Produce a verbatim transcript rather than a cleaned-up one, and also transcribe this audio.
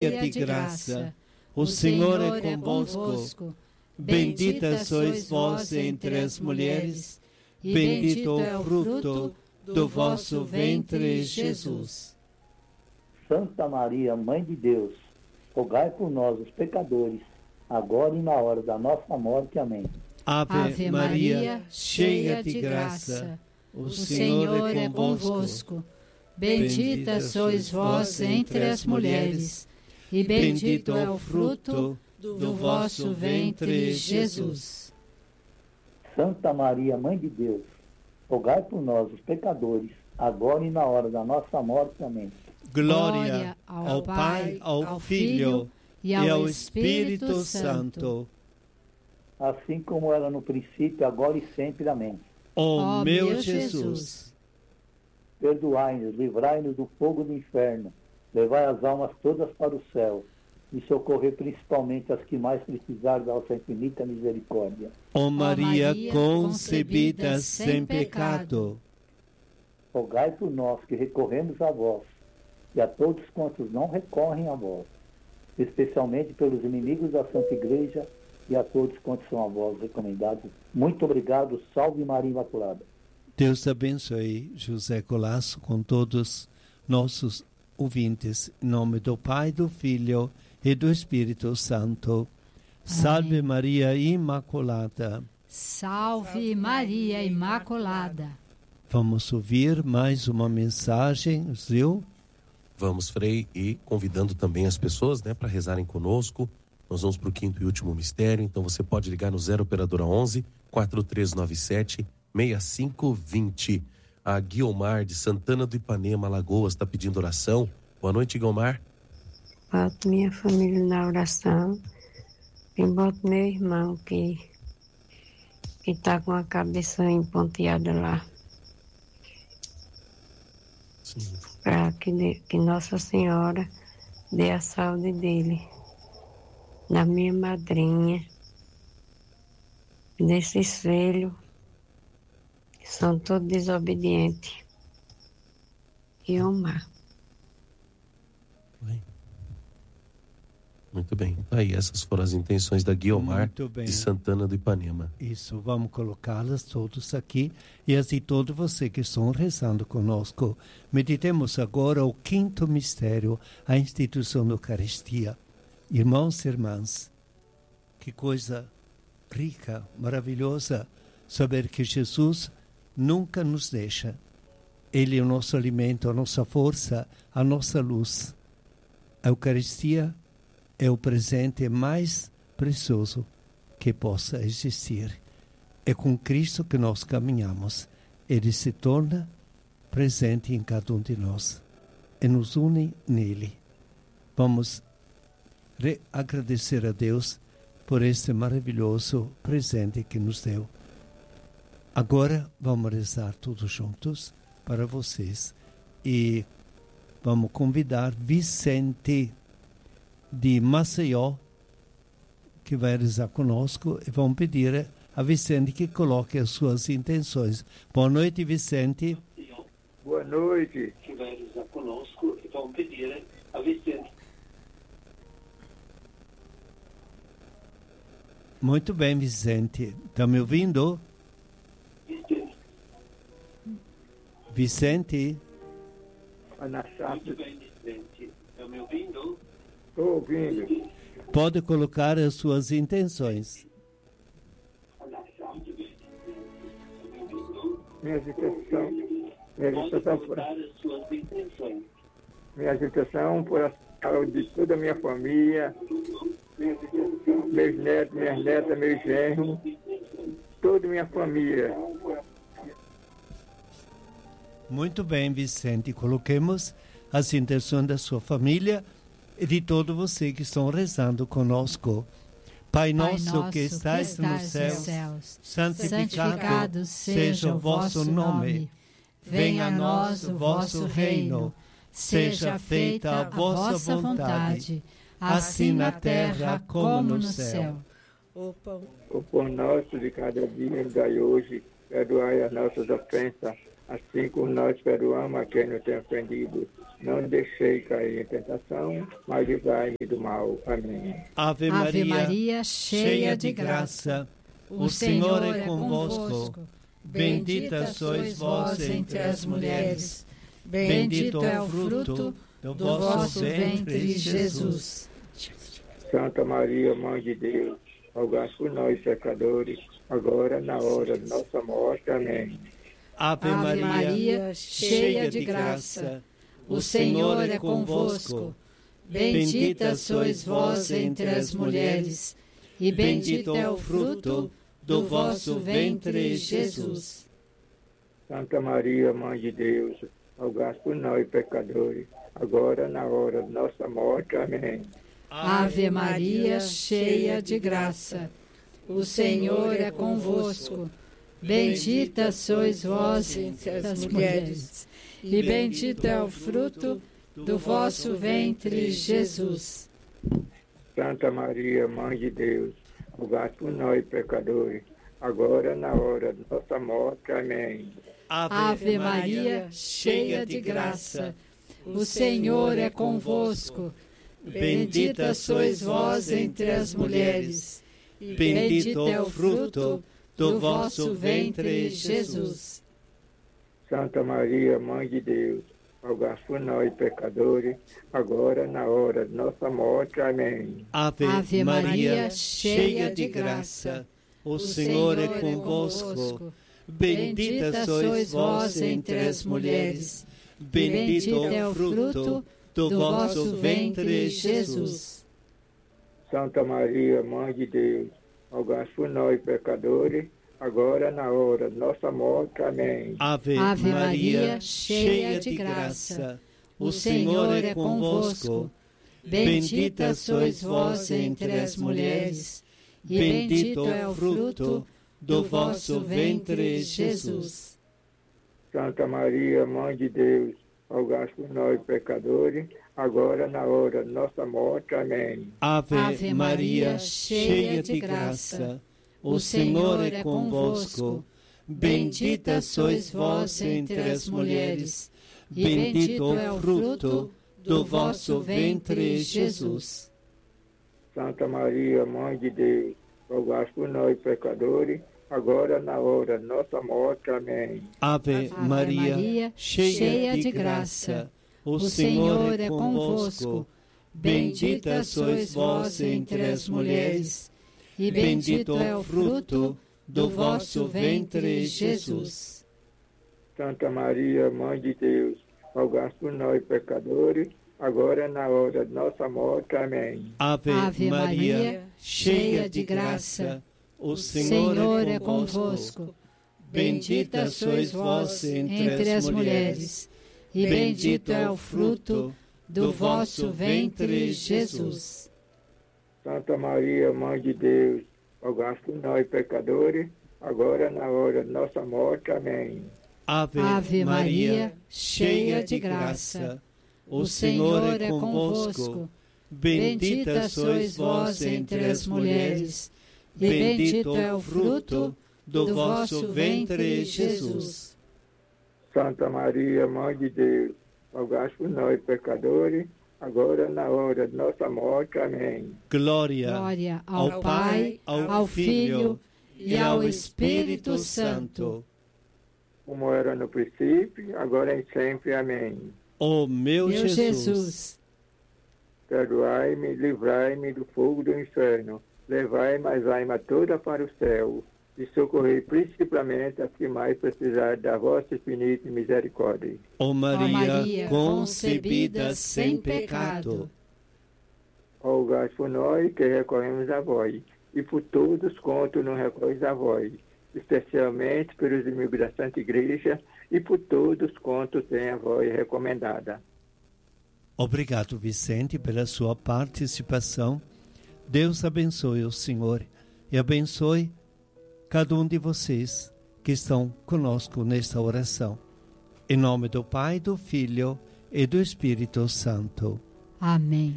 cheia de graça, o Senhor é convosco. Bendita sois vós entre as mulheres, e bendito é o fruto do vosso ventre, Jesus. Santa Maria, Mãe de Deus, rogai por nós, os pecadores, agora e na hora da nossa morte. Amém. Ave, Ave Maria, cheia de graça, o Senhor é convosco. Bendita sois vós entre as mulheres, e bendito é o fruto do vosso ventre, Jesus. Santa Maria, Mãe de Deus, rogai por nós, os pecadores, agora e na hora da nossa morte. Amém. Glória ao Pai, ao Filho e ao Espírito Santo. Assim como era no princípio, agora e sempre. Amém. Ó meu Jesus, perdoai-nos, livrai-nos do fogo do inferno, levai as almas todas para o céu e socorrer principalmente as que mais precisarem da vossa infinita misericórdia. Ó Maria, Maria concebida sem pecado, rogai por nós que recorremos a vós e a todos quantos não recorrem a vós, especialmente pelos inimigos da Santa Igreja e a todos quantos são a vós recomendados. Muito obrigado. Salve Maria Imaculada. Deus te abençoe, José Colasso, com todos nossos ouvintes. Em nome do Pai, do Filho e do Espírito Santo. Salve Amém. Maria Imaculada. Salve Maria Imaculada. Vamos ouvir mais uma mensagem, Zil? Vamos, Frei, e convidando também as pessoas, né, para rezarem conosco. Nós vamos para o quinto e último mistério, então você pode ligar no zero operadora onze, quatro três nove sete, seis cinco dois zero. A Guiomar de Santana do Ipanema, Alagoas, está pedindo oração. Boa noite, Guiomar. Boto minha família na oração e boto meu irmão que que está com a cabeça emponteada lá. Para que, que Nossa Senhora dê a saúde dele, da minha madrinha, desses filhos que são todos desobedientes. E Omar. Muito bem. Aí, essas foram as intenções da Guiomar de Santana do Ipanema. Isso, vamos colocá-las todos aqui. E assim, todo você que estão rezando conosco. Meditemos agora o quinto mistério, a instituição da Eucaristia. Irmãos e irmãs, que coisa rica, maravilhosa, saber que Jesus nunca nos deixa. Ele é o nosso alimento, a nossa força, a nossa luz. A Eucaristia é o presente mais precioso que possa existir. É com Cristo que nós caminhamos. Ele se torna presente em cada um de nós e nos une nele. Vamos agradecer a Deus por este maravilhoso presente que nos deu. Agora vamos rezar todos juntos para vocês e vamos convidar Vicente de Maceió, que vai rezar conosco, e vamos pedir a Vicente que coloque as suas intenções. Boa noite, Vicente. Boa noite. Que vai rezar conosco, e vamos pedir a Vicente. Muito bem, Vicente. Está me ouvindo? Vicente. Vicente. Muito bem, Vicente. Está me ouvindo? Estou ouvindo. Pode colocar as suas intenções. Minha agitação, minha agitação por, minha agitação por a saúde de toda a minha família, meus netos, minhas netas, meus genros, toda a minha família. Muito bem, Vicente. Coloquemos as intenções da sua família e de todo você que estão rezando conosco. Pai nosso, Pai nosso que estais que nos céus, céus santificado, santificado seja o vosso nome. Venha a nós o vosso reino. Seja feita a vossa vontade, assim na terra como no céu. O pão, o pão nosso de cada dia nos dai hoje. Perdoai as nossas ofensas, assim como nós perdoamos a quem nos tem ofendido. Não deixei cair em tentação, mas livrai-me do mal. Amém. Ave Ave Maria, Maria, cheia de graça, o Senhor é convosco. Bendita sois vós entre as mulheres. Bendito é o fruto do vosso ventre, Jesus. Santa Maria, Mãe de Deus, rogai por nós, pecadores, agora na hora de nossa morte. Amém. Ave Ave Maria, Maria, cheia de graça, o Senhor é convosco. Bendita sois vós entre as mulheres, e bendito é o fruto do vosso ventre, Jesus. Santa Maria, Mãe de Deus, rogai por nós, pecadores, agora na hora de nossa morte. Amém. Ave Maria, cheia de graça, o Senhor é convosco. Bendita sois vós entre as mulheres, e bendito é o fruto do vosso ventre, Jesus. Santa Maria, Mãe de Deus, rogai por nós, pecadores, agora na hora de nossa morte. Amém. Ave Maria, cheia de graça, o Senhor é convosco. Bendita sois vós entre as mulheres, e bendito é o fruto do vosso ventre, Jesus. Santa Maria, Mãe de Deus, rogai por nós, pecadores, agora na hora de nossa morte. Amém. Ave, Ave Maria, Maria, cheia de graça, o Senhor é convosco. Bendita sois vós entre as mulheres, bendito é o fruto do vosso ventre, Jesus. Santa Maria, Mãe de Deus, rogai por nós, pecadores, agora na hora de nossa morte. Amém. Ave, Ave Maria, Maria, cheia de graça, o Senhor é convosco. Bendita sois vós entre as mulheres, e bendito é o fruto do vosso ventre, Jesus. Santa Maria, Mãe de Deus, rogai por nós, pecadores, agora na hora de nossa morte. Amém. Ave, Ave Maria, cheia de graça, o Senhor é convosco. Bendita sois vós entre as mulheres, e bendito é o fruto do vosso ventre, Jesus. Santa Maria, Mãe de Deus, rogai por nós, pecadores, agora na hora de nossa morte. Amém. Ave, Ave Maria, Maria, cheia de graça, o Senhor é convosco. Bendita sois vós entre as mulheres, e bendito é o fruto do vosso ventre, Jesus. Santa Maria, Mãe de Deus, rogai por nós, pecadores, agora na hora de nossa morte. Amém. Ave, Ave Maria, Maria, cheia de graça, o Senhor é convosco. Bendita sois vós entre as mulheres, e bendito é o fruto do vosso ventre, Jesus. Santa Maria, Mãe de Deus, rogai por nós, pecadores, agora na hora de nossa morte. Amém. Ave, Ave Maria, Maria, cheia de graça, o Senhor é convosco. Bendita sois vós entre as mulheres, e bendito é o fruto do vosso ventre, Jesus. Santa Maria, Mãe de Deus, rogai por nós, pecadores, agora na hora de nossa morte. Amém. Glória, Glória ao Pai, ao Filho e ao Espírito Santo. Como era no princípio, agora e sempre. Amém. ó meu Meu Jesus, Jesus, Perdoai-me, livrai-me do fogo do inferno, levai mais alma toda para o céu, e socorrei principalmente as que mais precisarem da vossa infinita misericórdia. ó Maria, ó Maria, concebida sem pecado, Rogai por nós que recorremos a vós, e por todos quanto não recorrem a vós, especialmente pelos inimigos da Santa Igreja, e por todos quanto têm a voz recomendada. Obrigado, Vicente, pela sua participação. Deus abençoe o Senhor e abençoe cada um de vocês que estão conosco nesta oração. Em nome do Pai, do Filho e do Espírito Santo. amém.